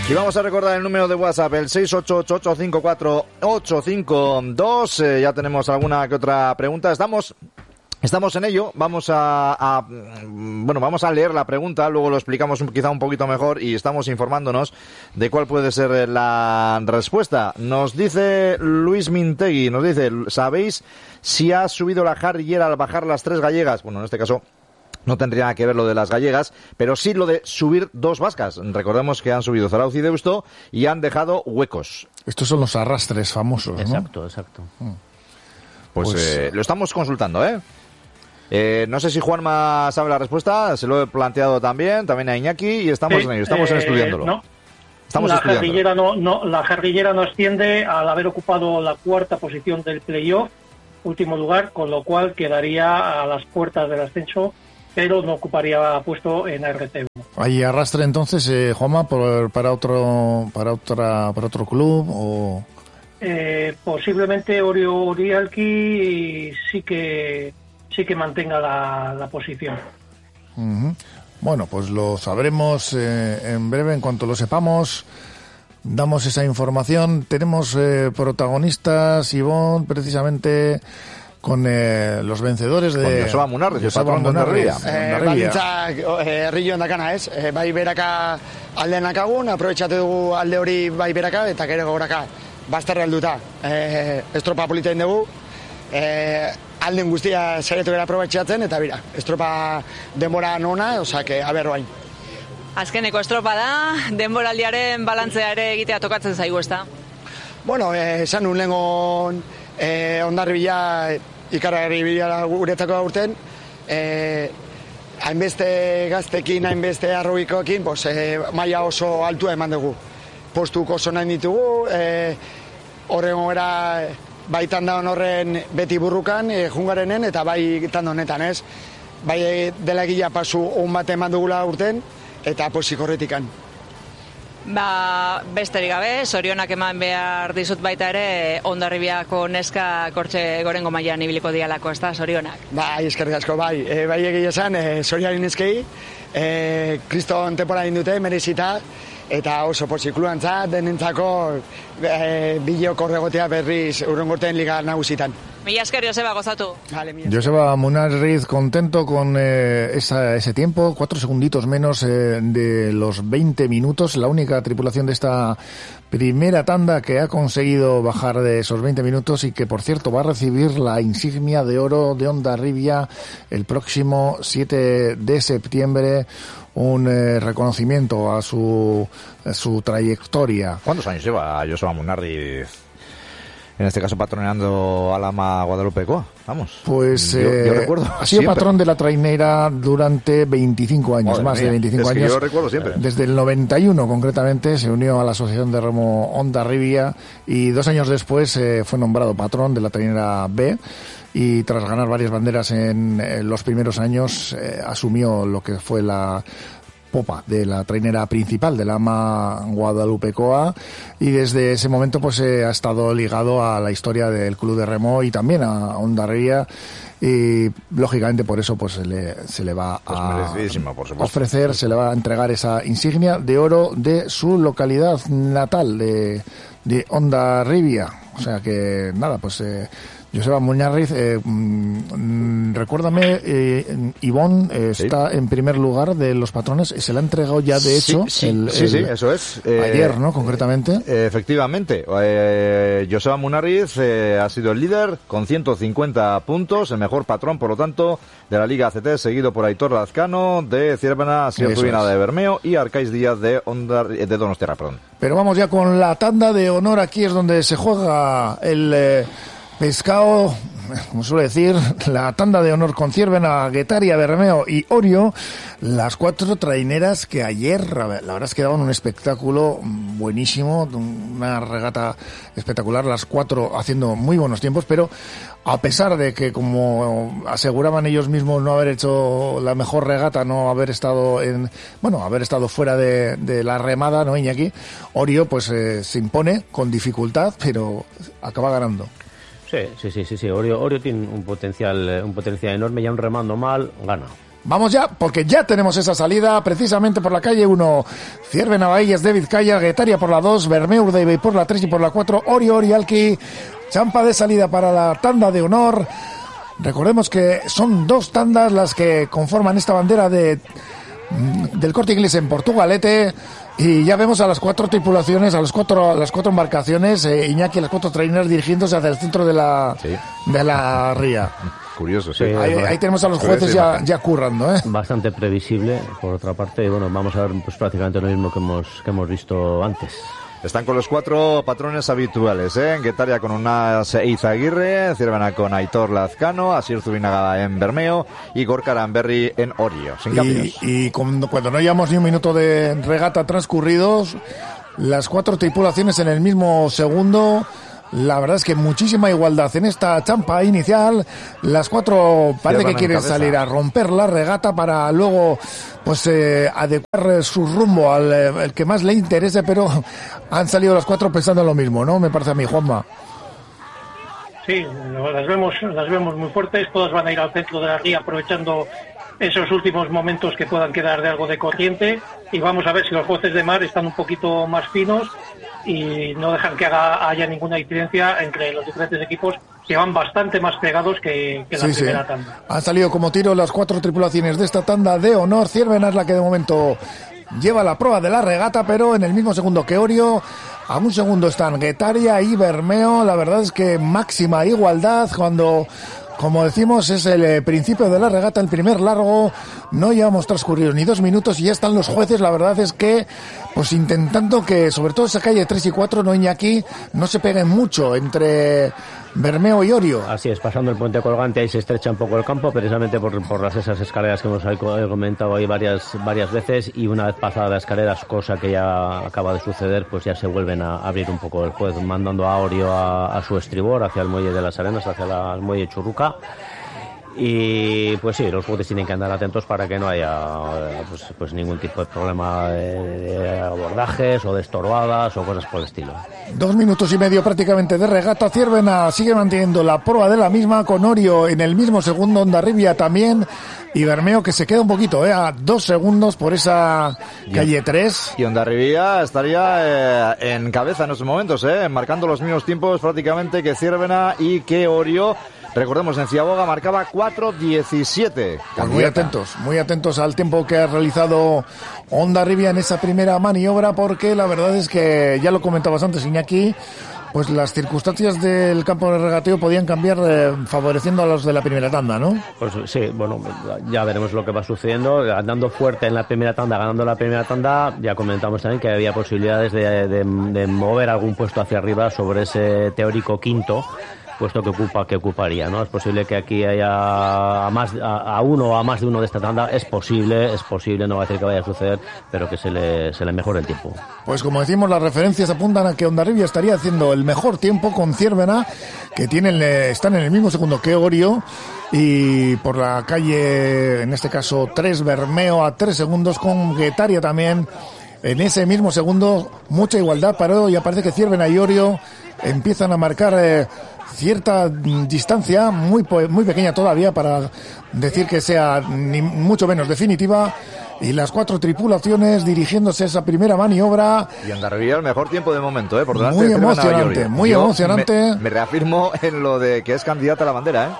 Y vamos a recordar el número de WhatsApp, el 688-854-852. Ya tenemos alguna que otra pregunta. Estamos en ello. Vamos a leer la pregunta, luego lo explicamos quizá un poquito mejor y estamos informándonos de cuál puede ser la respuesta. Nos dice Luis Mintegui, ¿sabéis si ha subido la jarrillera al bajar las 3 gallegas? Bueno, en este caso no tendría nada que ver lo de las gallegas, pero sí lo de subir 2 vascas. Recordemos que han subido Zarauz y Deusto y han dejado huecos. Estos son los arrastres famosos, ¿no? Exacto. Pues lo estamos consultando, ¿eh? No sé si Juanma sabe la respuesta, se lo he planteado también a Iñaki y estamos en ello, estamos estudiándolo. No. La jarrillera no asciende al haber ocupado la 4ª posición del playoff, último lugar, con lo cual quedaría a las puertas del ascenso, pero no ocuparía puesto en RT1. ¿Hay arrastre entonces, Juanma, para otro club o...? Posiblemente Orialki sí que mantenga la posición. Uh-huh. Bueno, pues lo sabremos en breve. En cuanto lo sepamos, damos esa información. Tenemos protagonistas, Ivonne, precisamente con los vencedores de... Con Joseba Munarriz, el patrón de Hondarribia. Baldintza herri ondakana, ez? Bai beraka aldean akagun, aprobetxatu dugu alde hori bai beraka, eta gero goraka bazterra helduta. Estropa politen dugu, alden guztia saiatu gara aprobetxatzen, eta bira, estropa denbora nona, osake, aber bain. Azkeneko estropa da, denboraldiaren balantzea ere egitea tokatzen zaigu, ezta? Bueno, esan nun lehengon Hondarribia ikaragarri bila guretzako aurten, hainbeste gaztekin, hainbeste arrobikoekin, maila oso altua eman dugu. Postuk oso nahi ditugu, horren gara baitan da horren beti burrukan, jungarenen, eta bai tando honetan, ez? Bai dela egia pasu on bat eman dugula urten, eta posik horretikan. Besterik gabe, zorionak eman behar dizut baita ere, Hondarribiako neska kortxe gorengo mailan ibiliko dialako, ez da, zorionak? Bai, eskerrik asko, bai egia esan, zoriaren neskei, kriston temporada indute, merezita, eta oso posikluantzat, denentzako biloko regotea berriz urrengorten liga nagusitan. Mila esker, Joseba, gozatu. Joseba Munarriz, contento con ese tiempo, 4 segunditos menos de los 20 minutos, la única tripulación de esta primera tanda que ha conseguido bajar de esos 20 minutos y que, por cierto, va a recibir la insignia de oro de Hondarribia el próximo 7 de septiembre, un reconocimiento a su trayectoria. ¿Cuántos años lleva Joseba Munarriz? En este caso patroneando a Lama Guadalupecoa, vamos. Pues yo recuerdo ha sido siempre patrón de la trainera durante 25 años, más de 25 años. Yo recuerdo siempre. Desde el 91 concretamente se unió a la Asociación de Remo Hondarribia y 2 años después fue nombrado patrón de la trainera B. Y tras ganar varias banderas en los primeros años asumió lo que fue la popa de la trainera principal de la AMA Guadalupecoa y desde ese momento pues ha estado ligado a la historia del club de remo y también a Hondarribia y lógicamente por eso pues se le va a ofrecer, se le va a entregar esa insignia de oro de su localidad natal de Hondarribia. O sea que nada, pues Joseba Munarriz, recuérdame, Ivonne está en primer lugar de los patrones, se le ha entregado ya de hecho sí, eso es. Ayer, ¿no? Concretamente. Efectivamente, Joseba Munarriz ha sido el líder con 150 puntos, el mejor patrón, por lo tanto, de la Liga ACT, seguido por Aitor Lazcano, de Ciervena, Sierra Zubina de Bermeo y Arcais Díaz de Donostiarra, perdón. Pero vamos ya con la tanda de honor, aquí es donde se juega el pescado, como suele decir, la tanda de honor con Ciervena, Guetaria, Bermeo y Orio, las 4 traineras que ayer, la verdad es que daban un espectáculo buenísimo, una regata espectacular, las 4 haciendo muy buenos tiempos, pero a pesar de que, como aseguraban ellos mismos, no haber hecho la mejor regata, no haber estado haber estado fuera de la remada, ¿no, Iñaki? Orio pues se impone con dificultad, pero acaba ganando. Sí. Orio tiene un potencial enorme, ya un remando mal, gana. Vamos ya, porque ya tenemos esa salida, precisamente por la calle 1, Ciervena Bahías de Vizcaya, Guetaria por la 2, Bermeo Urdaibai por la 3 y por la 4, Orio Orialki, Champa de salida para la tanda de honor. Recordemos que son 2 tandas las que conforman esta bandera del Corte Inglés en Portugalete. Y ya vemos a las 4 tripulaciones, a las cuatro embarcaciones, Iñaki, las 4 trainers dirigiéndose hacia el centro de la ría. Curioso, sí. Ahí tenemos a los jueces ya currando, ¿eh? Bastante previsible, por otra parte, y bueno, vamos a ver pues prácticamente lo mismo que hemos visto antes. Están con los 4 patrones habituales, ¿eh? Guetaria con Unas Eizaguirre, Ciervena con Aitor Lazcano, Asier Zubinaga en Bermeo y Gorka Aranberri en Orio, sin cambios. Y cuando no llevamos ni un minuto de regata transcurridos, las 4 tripulaciones en el mismo segundo. La verdad es que muchísima igualdad en esta champa inicial. Las 4 parece que quieren salir a romper la regata para luego pues adecuar su rumbo al el que más le interese, pero han salido las 4 pensando en lo mismo, ¿no? Me parece a mí, Juanma. Sí, las vemos muy fuertes. Todas van a ir al centro de la ría aprovechando esos últimos momentos que puedan quedar de algo de corriente, y vamos a ver si los jueces de mar están un poquito más finos y no dejan que haya ninguna diferencia entre los diferentes equipos, que van bastante más pegados que la primera tanda. Han salido como tiro las 4 tripulaciones de esta tanda de honor. Ciervena es la que de momento lleva la prueba de la regata, pero en el mismo segundo que Orio. A un segundo están Guetaria y Bermeo. La verdad es que máxima igualdad cuando, como decimos, es el principio de la regata, el primer largo. No llevamos transcurridos ni 2 minutos y ya están los jueces. La verdad es que, pues intentando que, sobre todo esa calle 3 y 4, no Iñaki, no se peguen mucho entre Bermeo y Orio. Así es, pasando el puente colgante, ahí se estrecha un poco el campo, precisamente por esas escaleras que hemos comentado ahí varias veces, y una vez pasadas las escaleras, cosa que ya acaba de suceder, pues ya se vuelven a abrir un poco el juez, mandando a Orio a su estribor, hacia el muelle de las Arenas, hacia el muelle Churruca. Y pues sí, los jueces tienen que andar atentos para que no haya pues ningún tipo de problema de abordajes o de estorbadas o cosas por el estilo. 2 minutos y medio prácticamente de regata. Ciervena sigue manteniendo la proa de la misma, con Orio en el mismo segundo, Hondarribia también, y Bermeo que se queda un poquito, a 2 segundos por esa calle 3. Y Hondarribia estaría en cabeza en estos momentos, marcando los mismos tiempos prácticamente que Ciervena y que Orio. Recordemos, en Ciaboga marcaba 4:17. Muy atentos al tiempo que ha realizado Hondarribia en esa primera maniobra, porque la verdad es que, ya lo comentabas antes, Iñaki, pues las circunstancias del campo de regateo podían cambiar favoreciendo a los de la primera tanda, ¿no? Pues sí, bueno, ya veremos lo que va sucediendo. Andando fuerte en la primera tanda, ganando la primera tanda, ya comentamos también que había posibilidades de mover algún puesto hacia arriba sobre ese teórico quinto puesto que ocuparía, ¿no? Es posible que aquí haya a uno o a más de uno de esta tanda. Es posible, no va a decir que vaya a suceder, pero que se le mejore el tiempo. Pues como decimos, las referencias apuntan a que Hondarribia estaría haciendo el mejor tiempo, con Ciervena, que están en el mismo segundo que Orio, y por la calle, en este caso 3, Bermeo a 3 segundos, con Guetaria también en ese mismo segundo. Mucha igualdad, pero ya parece que Ciervena y Orio empiezan a marcar cierta distancia, muy pequeña todavía para decir que sea ni mucho menos definitiva, y las 4 tripulaciones dirigiéndose a esa primera maniobra. Y Hondarribia el mejor tiempo de momento, por delante muy de emocionante, muy emocionante. Me reafirmo en lo de que es candidata a la bandera,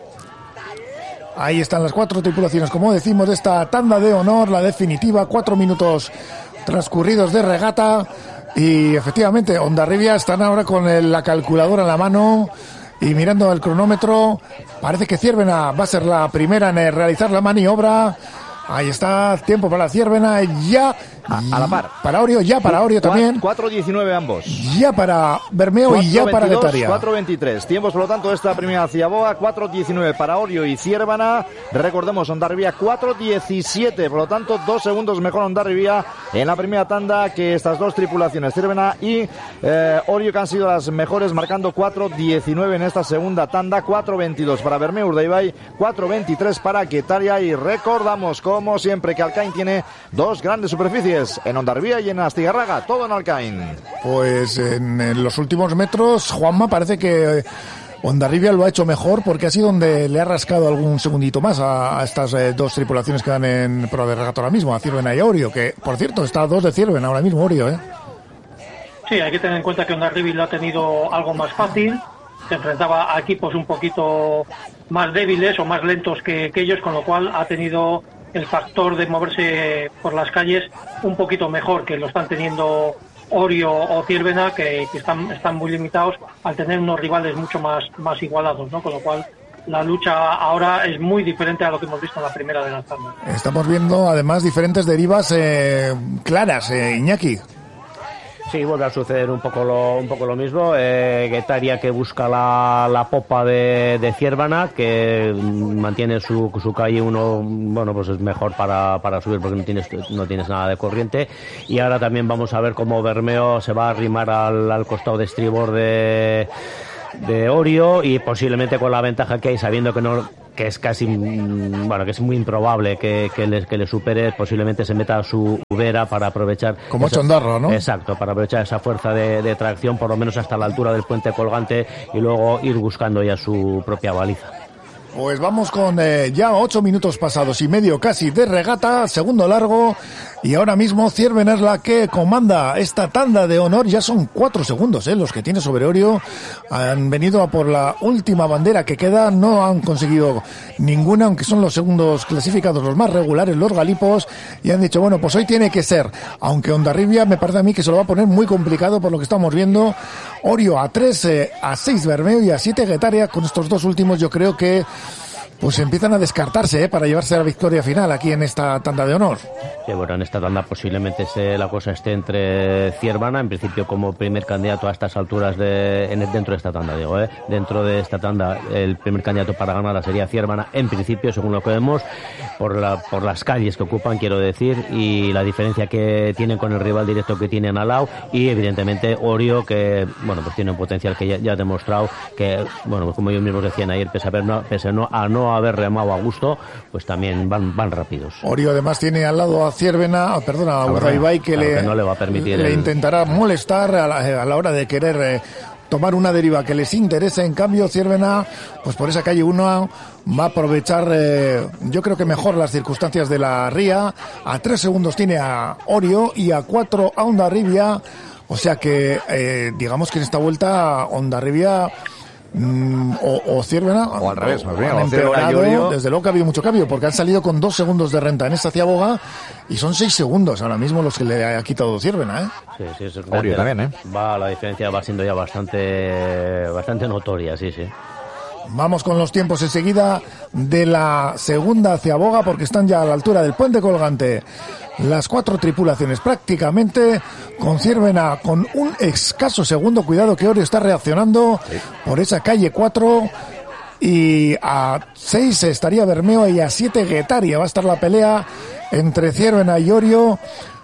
Ahí están las 4 tripulaciones, como decimos, de esta tanda de honor, la definitiva. 4 minutos transcurridos de regata. Y efectivamente, Hondarribia están ahora con la calculadora en la mano y mirando el cronómetro. Parece que Ciervena va a ser la primera en realizar la maniobra. Ahí está, tiempo para Ciervena, ya a la par. Para Orio, ya para Orio también. 4:19 ambos. Ya para Bermeo y ya para Guetaria. 4:23. Tiempos, por lo tanto, esta primera Ciaboga, 4:19 para Orio y Ciervena. Recordemos, Hondarribia 4:17. Por lo tanto, 2 segundos mejor Hondarribia en la primera tanda que estas 2 tripulaciones, Ciervena y Orio, que han sido las mejores, marcando 4:19 en esta segunda tanda. 4:22 para Bermeo Urdaibai, 4:23 para Guetaria. Y recordamos, como siempre, que Alcain tiene 2 grandes superficies, en Hondarribia y en Astigarraga, todo en Alcain. Pues en los últimos metros, Juanma, parece que Hondarribia lo ha hecho mejor porque ha sido donde le ha rascado algún segundito más a estas dos tripulaciones que dan en pro de regata ahora mismo, a Ciervena y a Orio, que por cierto está a 2 de Ciervena ahora mismo Orio, Sí, hay que tener en cuenta que Hondarribia lo ha tenido algo más fácil, se enfrentaba a equipos un poquito más débiles o más lentos que ellos, con lo cual ha tenido el factor de moverse por las calles un poquito mejor que lo están teniendo Orio o Ciervena, que están muy limitados al tener unos rivales mucho más igualados, ¿no? Con lo cual la lucha ahora es muy diferente a lo que hemos visto en la primera de las tandas. Estamos viendo además diferentes derivas claras, Iñaki. Sí, vuelve a suceder un poco lo mismo. Guetaria, que busca la popa de Ciervena, que mantiene su calle 1, bueno, pues es mejor para subir porque no tienes nada de corriente. Y ahora también vamos a ver cómo Bermeo se va a arrimar al costado de estribor de Orio, y posiblemente con la ventaja que hay, sabiendo que es casi, bueno, que es muy improbable que le supere, posiblemente se meta a su vera para aprovechar. Como Chondarro, ¿no? Exacto, para aprovechar esa fuerza de tracción, por lo menos hasta la altura del puente colgante, y luego ir buscando ya su propia baliza. Pues vamos con ya 8 minutos pasados y medio casi de regata, segundo largo, y ahora mismo Ciervena es la que comanda esta tanda de honor. Ya son 4 segundos los que tiene sobre Orio. Han venido a por la última bandera que queda, no han conseguido ninguna, aunque son los segundos clasificados los más regulares, los galipos, y han dicho, bueno, pues hoy tiene que ser, aunque Hondarribia me parece a mí que se lo va a poner muy complicado por lo que estamos viendo. Orio a 3, a 6 Bermeo y a 7 Guetaria. Con estos dos últimos yo creo que pues empiezan a descartarse para llevarse la victoria final aquí en esta tanda de honor. Sí, bueno, en esta tanda posiblemente la cosa esté entre Ciervena, en principio como primer candidato a estas alturas dentro de esta tanda, digo, dentro de esta tanda el primer candidato para ganarla sería Ciervena, en principio, según lo que vemos, por las calles que ocupan, quiero decir, y la diferencia que tienen con el rival directo que tienen al lado, y evidentemente Orio, que, bueno, pues tiene un potencial que ya ha demostrado que, bueno, pues como ellos mismos decían ayer, pese a no haber remado a gusto, pues también van rápidos. Orio además tiene al lado a Ciervena, a Urdaibai, que no le va a permitir le intentará molestar a la hora de querer tomar una deriva que les interese. En cambio Ciervena, pues por esa calle 1 va a aprovechar yo creo que mejor las circunstancias de la ría. A 3 segundos tiene a Orio y a 4 a Hondarribia, o sea que digamos que en esta vuelta Hondarribia o Ciervena o al revés, han empeorado. Desde luego que ha habido mucho cambio, porque han salido con 2 segundos de renta en esta ciaboga y son 6 segundos ahora mismo los que le ha quitado Ciervena, Sí, es Orio también, la diferencia va siendo ya bastante notoria, sí. Vamos con los tiempos enseguida de la segunda ciaboga, porque están ya a la altura del puente colgante las 4 tripulaciones prácticamente, con Ciervena con un escaso segundo. Cuidado que Orio está reaccionando por esa calle 4, y a 6 estaría Bermeo y a 7 Guetaria. Va a estar la pelea entre Ciervena y Orio,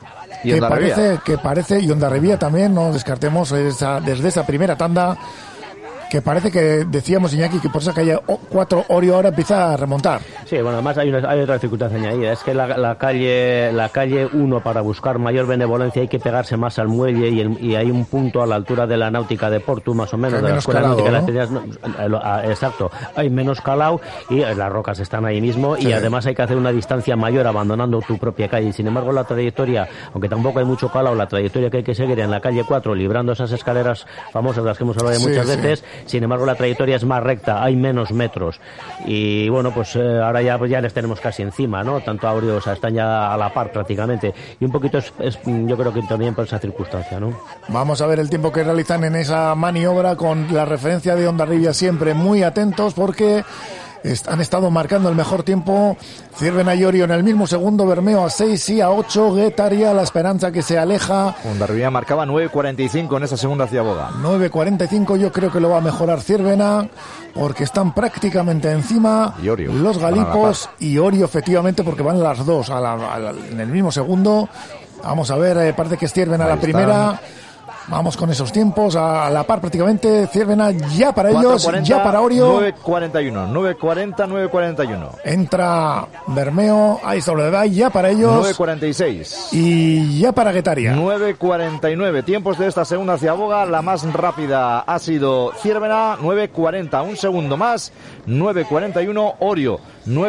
que parece, y Hondarribia también, no descartemos desde esa primera tanda, que parece que decíamos, Iñaki, que por esa calle 4 Orio ahora empieza a remontar. Sí, bueno, además hay otra dificultad añadida, es que la calle 1, para buscar mayor benevolencia hay que pegarse más al muelle, y hay un punto a la altura de la náutica de Porto, más o menos, de la escuela náutica, ¿no? Exacto, hay menos calao y las rocas están ahí mismo, y además hay que hacer una distancia mayor abandonando tu propia calle. Sin embargo, la trayectoria, aunque tampoco hay mucho calao, la trayectoria que hay que seguir en la calle 4, librando esas escaleras famosas de las que hemos hablado muchas veces, sin embargo la trayectoria es más recta, hay menos metros, y bueno, pues ahora ya les tenemos casi encima, ¿no? Tanto a Orio, o sea, están ya a la par prácticamente, y un poquito es yo creo que también por esa circunstancia, ¿no? Vamos a ver el tiempo que realizan en esa maniobra, con la referencia de Hondarribia siempre muy atentos, porque han estado marcando el mejor tiempo Ciervena y Orio en el mismo segundo. Bermeo a 6 y a 8 Guetaria, la esperanza que se aleja. Hondarribia marcaba 9.45 en esa segunda ciaboga. 9.45, yo creo que lo va a mejorar Ciervena, porque están prácticamente encima y Orio, los galipos, y Orio efectivamente, porque van las dos en el mismo segundo. Vamos a ver, parece que es Ciervena la primera. Vamos con esos tiempos a la par prácticamente. Ciervena ya para ellos, 4:40, ya para Orio. 9:41, 9:40, 9:41. Entra Bermeo, ahí Soledad, ya para ellos. 9:46. Y ya para Guetaria. 9:49. Tiempos de esta segunda ciaboga. La más rápida ha sido Ciervena. 9:40. Un segundo más. 9:41 Orio.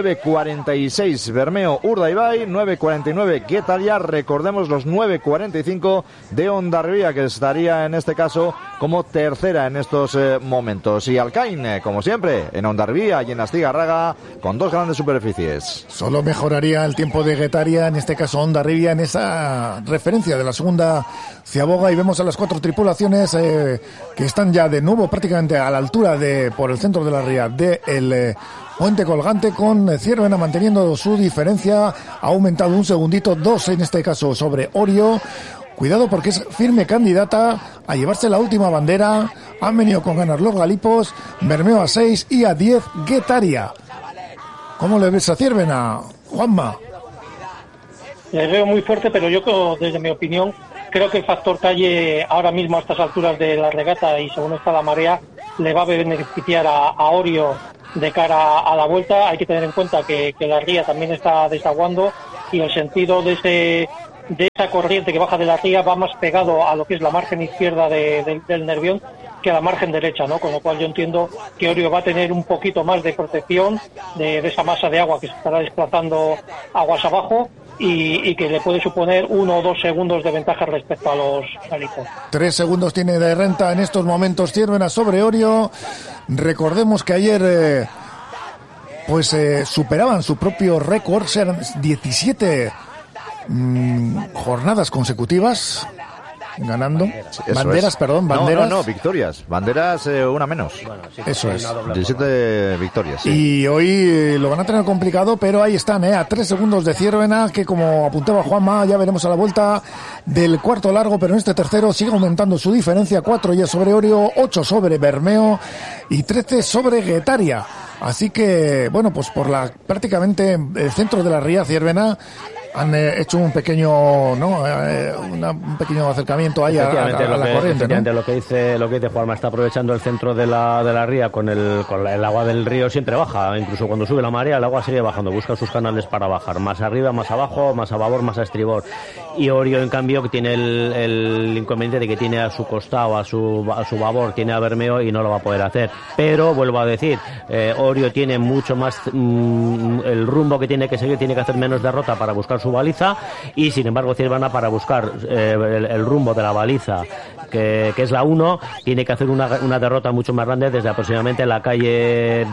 9:46 Bermeo Urdaibai. 9:49 Guetaria. Recordemos los 9:45 de Hondarribia, que estaría en este caso como tercera en estos momentos. Y Alcain, como siempre, en Hondarribia y en Astigarraga, con dos grandes superficies. Solo mejoraría el tiempo de Guetaria, en este caso Hondarribia, en esa referencia de la segunda ciaboga. Y vemos a las 4 tripulaciones que están ya de nuevo prácticamente a la altura de, por el centro de la ría, del puente colgante, con Ciervena manteniendo su diferencia. Ha aumentado un segundito, 2 en este caso sobre Orio. Cuidado porque es firme candidata a llevarse la última bandera. Han venido con ganas los galipos. Bermeo a 6 y a 10 Guetaria. ¿Cómo le ves a Ciervena, Juanma? Les veo muy fuerte, pero yo creo, desde mi opinión, creo que el factor calle ahora mismo a estas alturas de la regata y según está la marea, le va a beneficiar a Orio de cara a la vuelta. Hay que tener en cuenta que la ría también está desaguando y el sentido de esa corriente que baja de la ría va más pegado a lo que es la margen izquierda del Nervión que a la margen derecha, ¿no? Con lo cual yo entiendo que Orio va a tener un poquito más de protección de esa masa de agua que se estará desplazando aguas abajo y que le puede suponer 1 o 2 segundos de ventaja respecto a los galipos. 3 segundos tiene de renta en estos momentos Ciervena sobre Orio. Recordemos que ayer superaban su propio récord, eran 17 jornadas consecutivas ganando. Banderas, perdón, banderas. No, victorias. Banderas, una menos. Bueno, sí, eso es. 17 victorias, sí. Y hoy lo van a tener complicado, pero ahí están, a 3 segundos de Ciervena, que como apuntaba Juanma, ya veremos a la vuelta del cuarto largo, pero en este tercero sigue aumentando su diferencia. 4 ya sobre Orio, 8 sobre Bermeo y 13 sobre Guetaria. Así que, bueno, pues por prácticamente el centro de la ría, Ciervena han hecho un pequeño, ¿no? Un pequeño acercamiento ahí a la corriente, ¿no? Lo que dice Juanma, está aprovechando el centro de la ría con el agua del río, siempre baja, incluso cuando sube la marea el agua sigue bajando, busca sus canales para bajar, más arriba, más abajo, más a babor, más a estribor. Y Orio, en cambio, que tiene el inconveniente de que tiene a su costado, a su babor, tiene a Bermeo y no lo va a poder hacer. Pero, vuelvo a decir, Orio tiene mucho más el rumbo que tiene que seguir, tiene que hacer menos derrota para buscar su baliza, y sin embargo Ciervena, para buscar el rumbo de la baliza que es la 1, tiene que hacer una derrota mucho más grande desde aproximadamente la calle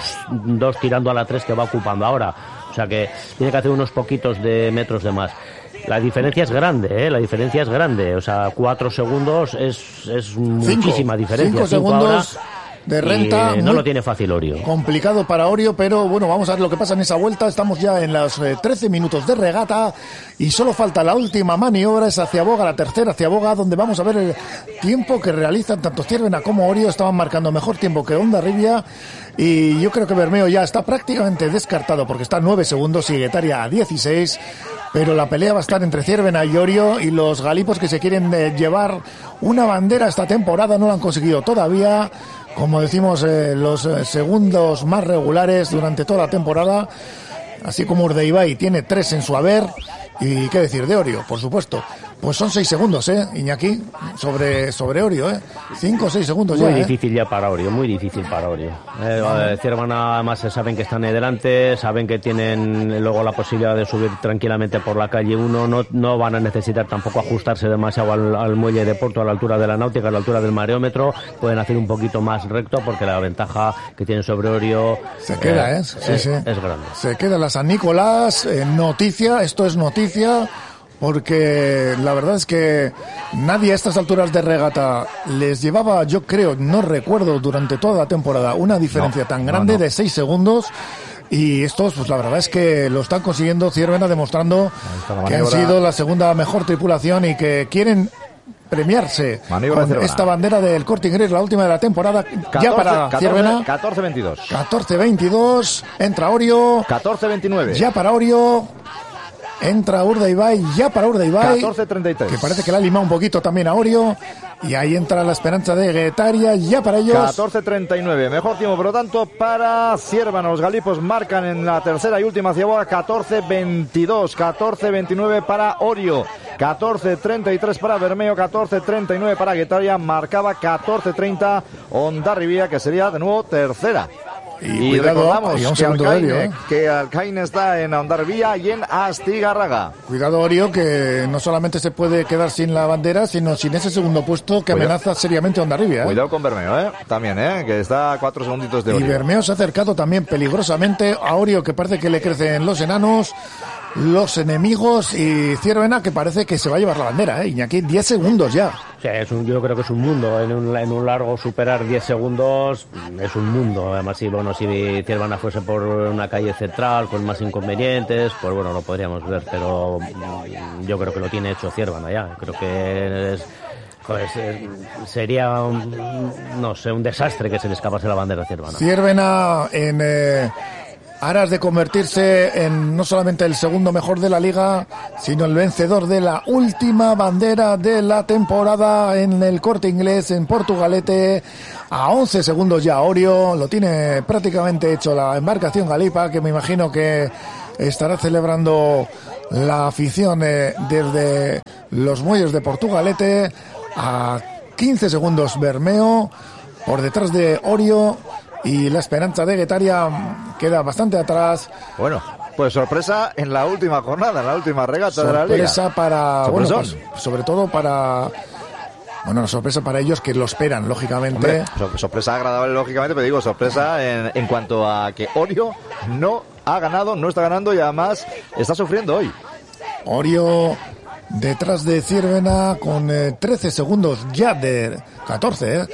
2 tirando a la 3 que va ocupando ahora, o sea que tiene que hacer unos poquitos de metros de más. La diferencia es grande, la diferencia es grande, o sea, 4 segundos es muchísima diferencia. 5 segundos de renta. No lo tiene fácil Orio. Complicado para Orio, pero bueno, vamos a ver lo que pasa en esa vuelta. Estamos ya en los 13 minutos de regata y solo falta la última maniobra, esa ciaboga, la tercera ciaboga, donde vamos a ver el tiempo que realizan tanto Ciervena como Orio. Estaban marcando mejor tiempo que Hondarribia y yo creo que Bermeo ya está prácticamente descartado porque está a 9 segundos y Guetaria a 16. Pero la pelea va a estar entre Ciervena y Orio, y los galipos que se quieren llevar una bandera esta temporada no lo han conseguido todavía. Como decimos, los segundos más regulares durante toda la temporada, así como Urdaibai tiene 3 en su haber. Y qué decir de Orio, por supuesto. Pues son 6 segundos, Iñaki, sobre Orio, 5 o 6 segundos muy ya. Muy difícil ya para Orio, muy difícil para Orio. Ciervena, además, saben que están ahí delante, saben que tienen luego la posibilidad de subir tranquilamente por la calle 1, no van a necesitar tampoco ajustarse demasiado al muelle de Porto, a la altura de la náutica, a la altura del mareómetro, pueden hacer un poquito más recto porque la ventaja que tienen sobre Orio se queda, es grande. Se queda la San Nicolás, noticia, esto es noticia, porque la verdad es que nadie a estas alturas de regata les llevaba, yo creo, no recuerdo durante toda la temporada una diferencia tan grande de 6 segundos. Y estos, pues la verdad es que lo están consiguiendo. Ciervena demostrando que han sido la segunda mejor tripulación y que quieren premiarse con esta bandera del Corte Inglés, la última de la temporada. 14, ya para Ciervena 14-22 14-22, entra Orio 14-29 ya para Orio. Entra Urdaibai, ya para Urdaibai. 14:33. Que parece que la ha limado un poquito también a Orio. Y ahí entra la Esperanza de Guetaria, ya para ellos. 14:39. Mejor tiempo, por lo tanto, para Ciervena. Los galipos marcan en la tercera y última ciaboga 14:22. 14:29 para Orio. 14:33 para Bermeo. 14:39 para Guetaria. Marcaba 14:30 Hondarribia, que sería de nuevo tercera. Y recordamos que Alcaine está en Hondarribia y en Astigarraga. Cuidado, Orio, que no solamente se puede quedar sin la bandera, sino sin ese segundo puesto que amenaza seriamente a Hondarribia. Cuidado con Bermeo, también, que está a 4 segunditos de Orio. Y Bermeo se ha acercado también peligrosamente a Orio, que parece que le crecen los enanos, los enemigos, y Ciervena, que parece que se va a llevar la bandera, Iñaki, 10 segundos ya. Sí, yo creo que es un mundo. En un largo superar 10 segundos es un mundo. Además, si Ciervena fuese por una calle central con más inconvenientes, pues bueno, lo podríamos ver. Pero yo creo que lo tiene hecho Ciervena ya. Creo que sería un desastre que se le escapase la bandera a Ciervena. Ciervena en aras de convertirse en no solamente el segundo mejor de la liga, sino el vencedor de la última bandera de la temporada en el Corte Inglés en Portugalete. A 11 segundos ya Orio, lo tiene prácticamente hecho la embarcación Galipa, que me imagino que estará celebrando la afición desde los muelles de Portugalete. A 15 segundos Bermeo, por detrás de Orio. Y la Esperanza de Guetaria queda bastante atrás. Bueno, pues sorpresa en la última jornada, en la última regata de la liga. Sorpresa para... Bueno, pues, sobre todo para... Bueno, sorpresa para ellos que lo esperan, lógicamente. Hombre, sorpresa agradable, lógicamente, pero digo, sorpresa en cuanto a que Orio no ha ganado, no está ganando y además está sufriendo hoy. Orio detrás de Ciervena con 13 segundos ya de 14,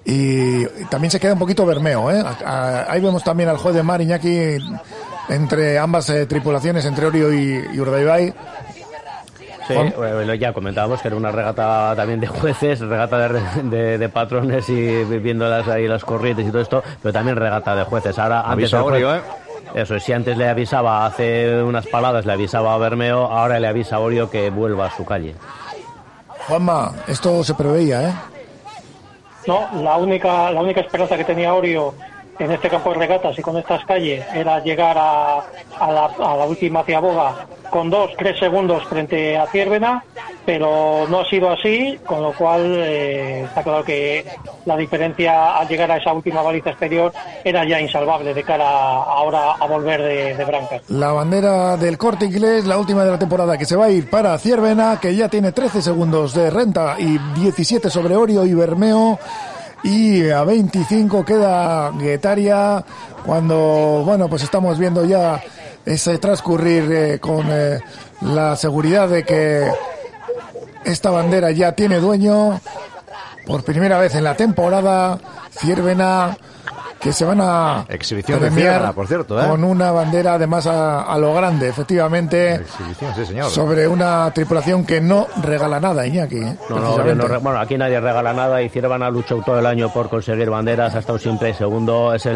Y también se queda un poquito Bermeo, Ahí vemos también al juez de mar, Iñaki, entre ambas tripulaciones, entre Orio y Urdaibai. Sí, ya comentábamos que era una regata también de jueces, regata de patrones y viendo ahí las corrientes y todo esto, pero también regata de jueces. Ahora antes Orio, Eso es, si antes le avisaba, hace unas paladas le avisaba a Bermeo, ahora le avisa a Orio que vuelva a su calle. Juanma, esto se preveía, No, la única esperanza que tenía Orio en este campo de regatas y con estas calles era llegar a la última ciaboga con 2-3 segundos frente a Ciervena, pero no ha sido así, con lo cual está claro que la diferencia al llegar a esa última baliza exterior era ya insalvable de cara ahora a volver de Brancas. La bandera del Corte Inglés, la última de la temporada, que se va a ir para Ciervena, que ya tiene 13 segundos de renta y 17 sobre Orio y Bermeo. Y a 25 queda Guetaria, cuando, pues estamos viendo ya ese transcurrir con la seguridad de que esta bandera ya tiene dueño. Por primera vez en la temporada, Ciervena, que se van a exhibición de Ciervena, por cierto, con una bandera además a lo grande, efectivamente. Exhibición, sí, señor. Sobre una tripulación que no regala nada, Iñaki. Bueno, aquí nadie regala nada y Ciervena ha luchado todo el año por conseguir banderas, ha estado siempre segundo, es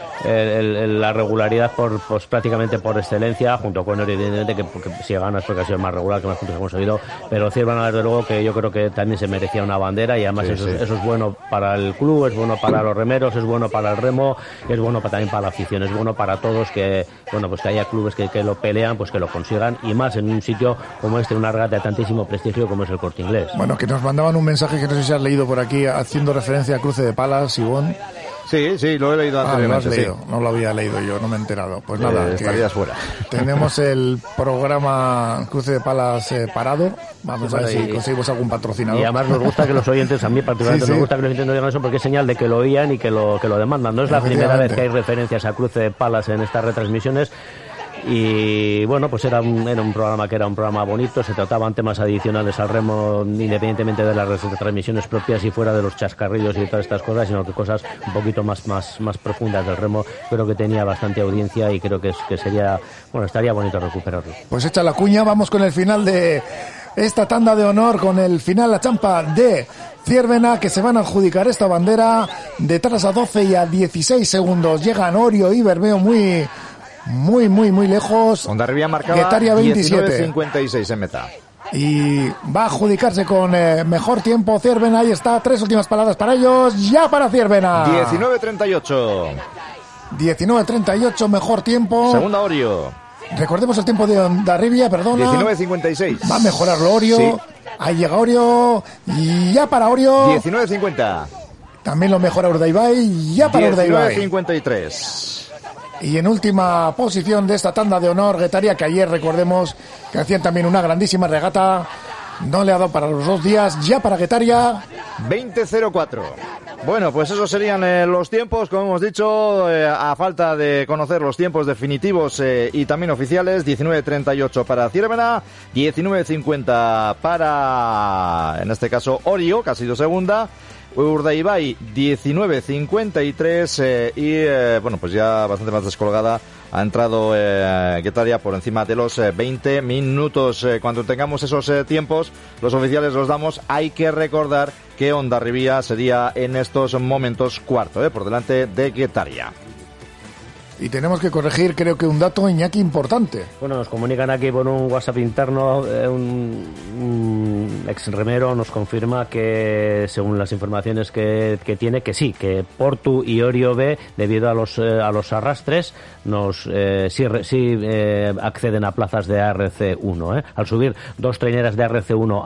la regularidad pues prácticamente por excelencia, junto con Orio, evidentemente, que si ganas porque ha sido más regular que más puntos hemos conseguido, pero Ciervena desde luego que yo creo que también se merecía una bandera y además eso es bueno para el club, es bueno para los remeros, es bueno para el remo, es bueno también para la afición, es bueno para todos que pues que haya clubes que lo pelean, pues que lo consigan, y más en un sitio como una regata de tantísimo prestigio como es el Corte Inglés. Bueno, que nos mandaban un mensaje que no sé si has leído por aquí, haciendo referencia a Cruce de Palas, Ivonne. Sí, lo he leído anteriormente. Lo has leído. No lo había leído yo, no me he enterado. Pues nada, estarías fuera. Tenemos el programa Cruce de Palas parado. Vamos a ver si conseguimos algún patrocinador. Y además nos gusta que los oyentes, a mí particularmente nos gusta que los oyentes no digan eso porque es señal de que lo oían y que lo demandan. No es la primera vez que hay referencias a Cruce de Palas en estas retransmisiones. Y pues era un programa que era un programa bonito, se trataban temas adicionales al remo independientemente de las retransmisiones propias y fuera de los chascarrillos y todas estas cosas, sino que cosas un poquito más profundas del remo. Creo que tenía bastante audiencia y creo que sería, estaría bonito recuperarlo. Pues echa la cuña, vamos con el final de esta tanda de honor, con el final, la champa de Ciervena, que se van a adjudicar esta bandera. Detrás a 12 y a 16 segundos llegan Orio y Bermeo muy muy, muy, muy lejos. Hondarribia marcaba Guetaria 27. 19.56 en meta. Y va a adjudicarse con mejor tiempo Ciervena. Ahí está, 3 últimas palabras para ellos. Ya para Ciervena. 19.38. 19.38, mejor tiempo. Segunda Orio. Recordemos el tiempo de Hondarribia, perdona. 19.56. Va a mejorarlo Orio. Sí. Ahí llega Orio. Y ya para Orio. 19.50. También lo mejora Urdaibai. Ya para Urdaibai. 19.53. Y en última posición de esta tanda de honor, Guetaria, que ayer recordemos que hacían también una grandísima regata. No le ha dado para los 2 días, ya para Guetaria. 20.04. Bueno, pues esos serían los tiempos, como hemos dicho, a falta de conocer los tiempos definitivos y también oficiales. 19.38 para Ciervena, 19.50 para, en este caso, Orio, que ha sido segunda. Urdaibai 19.53 y bueno, pues ya bastante más descolgada ha entrado Guetaria por encima de los 20 minutos. Cuando tengamos esos tiempos, los oficiales los damos. Hay que recordar que Hondarribia sería en estos momentos cuarto, por delante de Guetaria. Y tenemos que corregir, creo que un dato, Iñaki, importante. Bueno, nos comunican aquí por un WhatsApp interno, un ex remero nos confirma que, según las informaciones que tiene, que sí, que Portu y Orio B, debido a los arrastres, sí acceden a plazas de ARC1. Al subir 2 traineras de ARC1